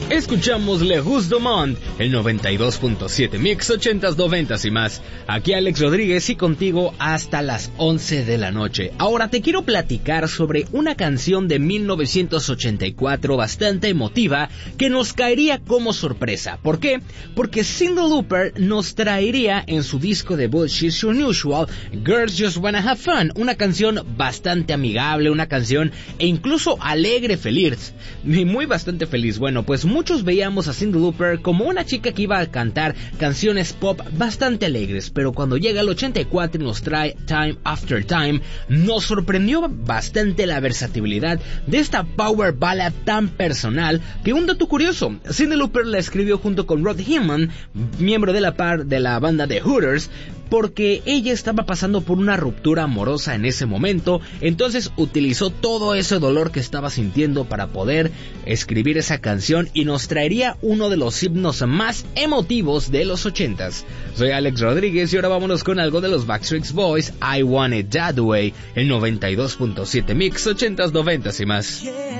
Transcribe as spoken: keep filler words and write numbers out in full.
Escuchamos Le Gus du Monde, el noventa y dos punto siete Mix ochentas, noventas y más. Aquí Alex Rodríguez y contigo hasta las once de la noche. Ahora te quiero platicar sobre una canción de mil novecientos ochenta y cuatro bastante emotiva que nos caería como sorpresa. ¿Por qué? Porque Cyndi Lauper nos traería en su disco debut She's Unusual, Girls Just Wanna Have Fun, una canción bastante amigable, una canción e incluso alegre, feliz, muy bastante feliz. Bueno, pues muchos veíamos a Cyndi Lauper como una chica que iba a cantar canciones pop bastante alegres, pero cuando llega el ochenta y cuatro y nos trae Time After Time, nos sorprendió bastante la versatilidad de esta power ballad tan personal que, un dato curioso, Cyndi Lauper la escribió junto con Rod Hillman, miembro de la par de la banda de Hooters, porque ella estaba pasando por una ruptura amorosa en ese momento. Entonces utilizó todo ese dolor que estaba sintiendo para poder escribir esa canción y nos traería uno de los himnos más emotivos de los ochentas. Soy Alex Rodríguez y ahora vámonos con algo de los Backstreet Boys, I Want It That Way, el noventa y dos punto siete Mix ochentas, noventas y más.